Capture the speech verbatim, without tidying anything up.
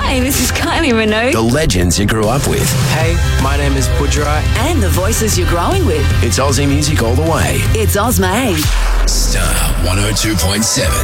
Hi, this is Kylie Minogue. The legends you grew up with. Hey, my name is Budgerai. And the voices you're growing with. It's Aussie music all the way. It's Ozma. Star one oh two point seven.